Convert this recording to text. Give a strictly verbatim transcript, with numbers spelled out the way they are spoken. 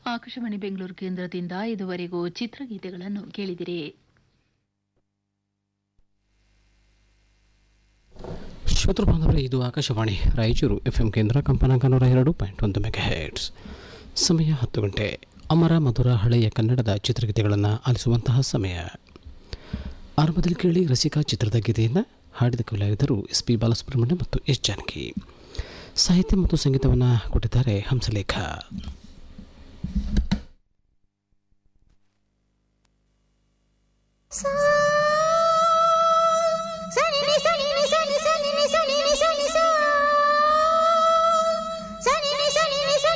ಆಕಾಶವಾಣಿ ಬೆಂಗಳೂರು ಕೇಂದ್ರದಿಂದ ಇದುವರೆಗೂ ಚಿತ್ರಗೀತೆಗಳನ್ನು ಕೇಳಿದಿರಿ. ಶ್ರೋತೃ ಬಾಂಧವರೇ, ಇದು ಆಕಾಶವಾಣಿ ರಾಯಚೂರು ಎಫ್ಎಂ ಕೇಂದ್ರ, ಕಂಪನಾಂಕ ನೂರ ಎರಡು ಪಾಯಿಂಟ್ ಒಂದು ಮೆಗಾ ಹೆರ್ಟ್ಸ್. ಸಮಯ ಹತ್ತು ಗಂಟೆ. ಅಮರ ಮಧುರ ಹಳೆಯ ಕನ್ನಡದ ಚಿತ್ರಗೀತೆಗಳನ್ನು ಆಲಿಸುವಂತಹ ಸಮಯ. ಆರಂಭದಲ್ಲಿ ಕೇಳಿ ರಸಿಕಾ ಚಿತ್ರದ ಗೀತೆಯನ್ನು ಹಾಡಿದ ಕಲಾವಿದರು ಎಸ್ ಪಿ ಬಾಲಸುಬ್ರಹ್ಮಣ್ಯ ಮತ್ತು ಎಸ್ ಜಾನಕಿ. ಸಾಹಿತ್ಯ ಮತ್ತು ಸಂಗೀತವನ್ನು ಕೊಟ್ಟಿದ್ದಾರೆ ಹಂಸಲೇಖ.